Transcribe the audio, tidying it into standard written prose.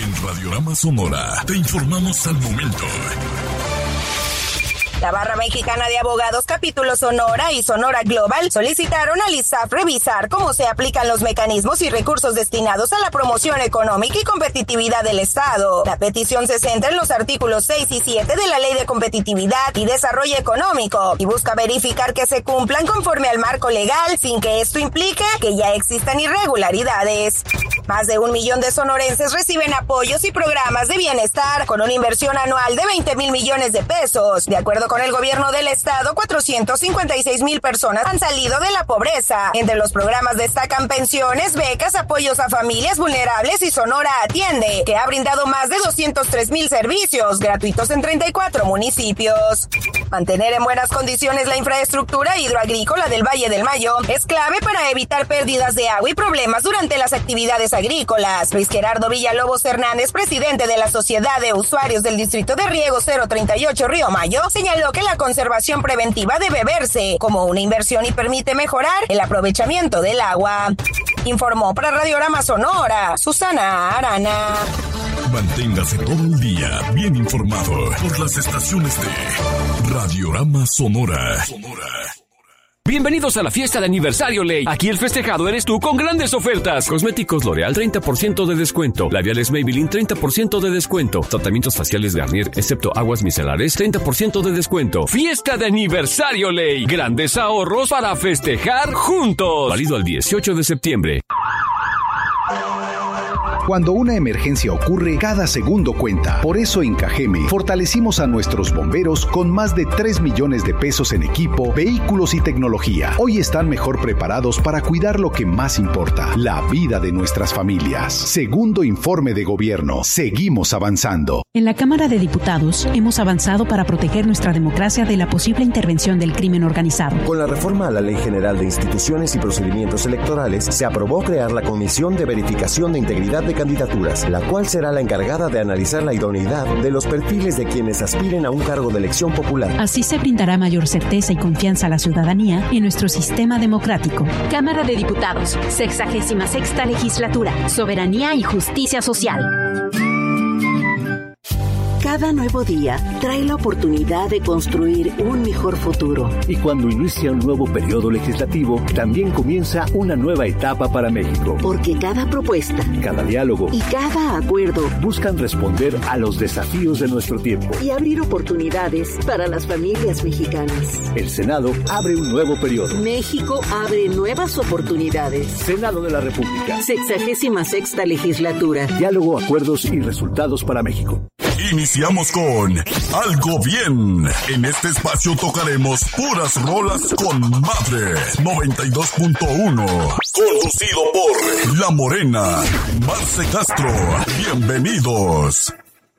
En Radiorama Sonora te informamos al momento. La Barra Mexicana de Abogados Capítulo Sonora y Sonora Global solicitaron al ISAF revisar cómo se aplican los mecanismos y recursos destinados a la promoción económica y competitividad del Estado. La petición se centra en los artículos 6 y 7 de la Ley de Competitividad y Desarrollo Económico y busca verificar que se cumplan conforme al marco legal sin que esto implique que ya existan irregularidades. Más de 1 millón de sonorenses reciben apoyos y programas de bienestar con una inversión anual de 20,000 millones de pesos. De acuerdo con el gobierno del estado, 456,000 personas han salido de la pobreza. Entre los programas destacan pensiones, becas, apoyos a familias vulnerables y Sonora Atiende, que ha brindado más de 203,000 servicios gratuitos en 34 municipios. Mantener en buenas condiciones la infraestructura hidroagrícola del Valle del Mayo es clave para evitar pérdidas de agua y problemas durante las actividades agrícolas. Luis Gerardo Villalobos Hernández, presidente de la Sociedad de Usuarios del Distrito de Riego 038 Río Mayo, señaló que la conservación preventiva debe verse como una inversión y permite mejorar el aprovechamiento del agua. Informó para Radiorama Sonora, Susana Arana. Manténgase todo el día bien informado por las estaciones de Radiorama Sonora. Bienvenidos a la fiesta de aniversario Ley. Aquí el festejado eres tú con grandes ofertas. Cosméticos L'Oreal 30% de descuento. Labiales Maybelline 30% de descuento. Tratamientos faciales Garnier excepto aguas micelares 30% de descuento. Fiesta de aniversario Ley. Grandes ahorros para festejar juntos. Válido al 18 de septiembre. Cuando una emergencia ocurre, cada segundo cuenta. Por eso en Cajeme fortalecimos a nuestros bomberos con más de 3 millones de pesos en equipo, vehículos y tecnología. Hoy están mejor preparados para cuidar lo que más importa, la vida de nuestras familias. Segundo informe de gobierno, seguimos avanzando. En la Cámara de Diputados hemos avanzado para proteger nuestra democracia de la posible intervención del crimen organizado. Con la reforma a la Ley General de Instituciones y Procedimientos Electorales, se aprobó crear la Comisión de Verificación de Integridad de Candidaturas, la cual será la encargada de analizar la idoneidad de los perfiles de quienes aspiren a un cargo de elección popular. Así se brindará mayor certeza y confianza a la ciudadanía en nuestro sistema democrático. Cámara de Diputados, 66ª Legislatura, Soberanía y Justicia Social. Cada nuevo día trae la oportunidad de construir un mejor futuro. Y cuando inicia un nuevo periodo legislativo, también comienza una nueva etapa para México. Porque cada propuesta, cada diálogo y cada acuerdo buscan responder a los desafíos de nuestro tiempo y abrir oportunidades para las familias mexicanas. El Senado abre un nuevo periodo. México abre nuevas oportunidades. Senado de la República. 66ª Legislatura. Diálogo, acuerdos y resultados para México. Iniciamos con Algo Bien. En este espacio tocaremos puras rolas con madre. 92.1. Conducido por La Morena. Marce Castro. Bienvenidos.